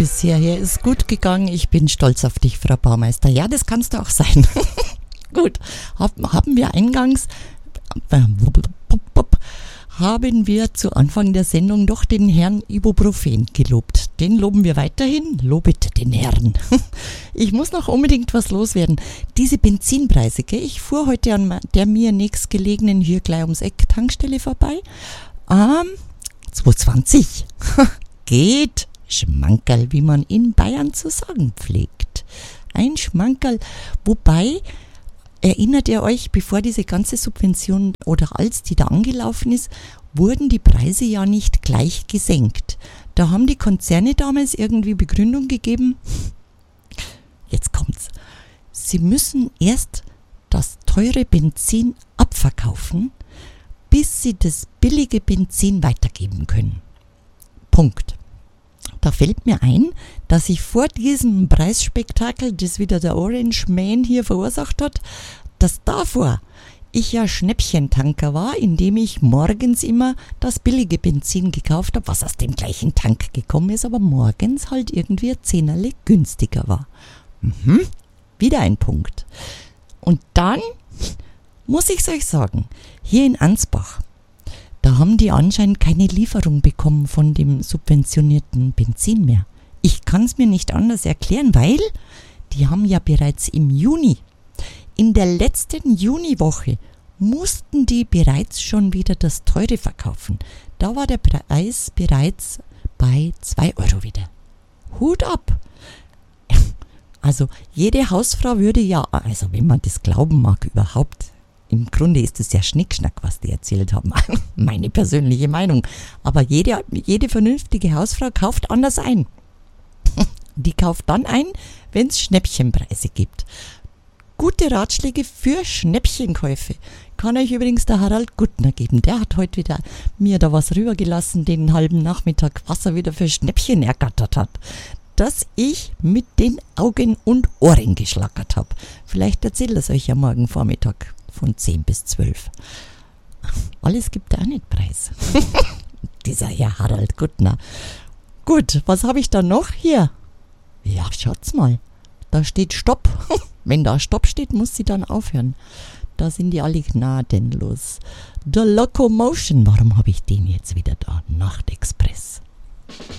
bis hierher ist gut gegangen. Ich bin stolz auf dich, Frau Baumeister. Ja, das kannst du auch sein. Gut, haben wir eingangs, haben wir zu Anfang der Sendung doch den Herrn Ibuprofen gelobt. Den loben wir weiterhin. Lobet den Herrn. Ich muss noch unbedingt was loswerden. Diese Benzinpreise, gell? Ich fuhr heute an der mir nächstgelegenen, hier gleich ums Eck, Tankstelle vorbei. 2,20. Geht. Schmankerl, wie man in Bayern zu sagen pflegt. Ein Schmankerl. Wobei, erinnert ihr euch, bevor diese ganze Subvention oder als die da angelaufen ist, wurden die Preise ja nicht gleich gesenkt. Da haben die Konzerne damals irgendwie Begründung gegeben. Jetzt kommt's. Sie müssen erst das teure Benzin abverkaufen, bis sie das billige Benzin weitergeben können. Punkt. Da fällt mir ein, dass ich vor diesem Preisspektakel, das wieder der Orange Man hier verursacht hat, dass davor ich ja Schnäppchentanker war, indem ich morgens immer das billige Benzin gekauft habe, was aus dem gleichen Tank gekommen ist, aber morgens halt irgendwie 10erle günstiger war. Wieder ein Punkt. Und dann muss ich euch sagen, hier in Ansbach, da haben die anscheinend keine Lieferung bekommen von dem subventionierten Benzin mehr. Ich kann es mir nicht anders erklären, weil die haben ja bereits im Juni, in der letzten Juniwoche, mussten die bereits schon wieder das Teure verkaufen. Da war der Preis bereits bei 2 Euro wieder. Hut ab! Also jede Hausfrau würde ja, also wenn man das glauben mag überhaupt, im Grunde ist es ja Schnickschnack, was die erzählt haben. Meine persönliche Meinung. Aber jede vernünftige Hausfrau kauft anders ein. Die kauft dann ein, wenn es Schnäppchenpreise gibt. Gute Ratschläge für Schnäppchenkäufe kann euch übrigens der Harald Guttner geben. Der hat heute wieder mir da was rübergelassen, den halben Nachmittag, was er wieder für Schnäppchen ergattert hat. Dass ich mit den Augen und Ohren geschlackert habe. Vielleicht erzählt es euch ja morgen Vormittag von 10 bis 12. Alles gibt er auch nicht preis. Dieser Herr Harald Guttner. Gut, was habe ich da noch hier? Ja, schaut's mal. Da steht Stopp. Wenn da Stopp steht, muss sie dann aufhören. Da sind die alle gnadenlos. The Locomotion. Warum habe ich den jetzt wieder da? Nachtexpress.